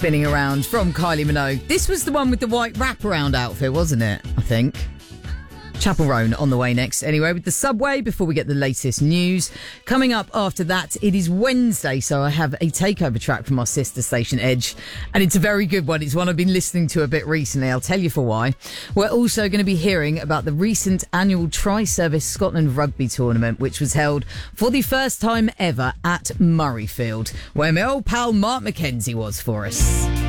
spinning around from Kylie Minogue. This was the one with the white wraparound outfit, wasn't it? I think. Chapel Roan on the way next. Anyway, with the Subway, before we get the latest news. Coming up after that, it is Wednesday, so I have a takeover track from our sister station Edge, and it's a very good one. It's one I've been listening to a bit recently. I'll tell you for why. We're also going to be hearing about the recent annual Tri-Service Scotland Rugby Tournament, which was held for the first time ever at Murrayfield, where my old pal Mark McKenzie was for us.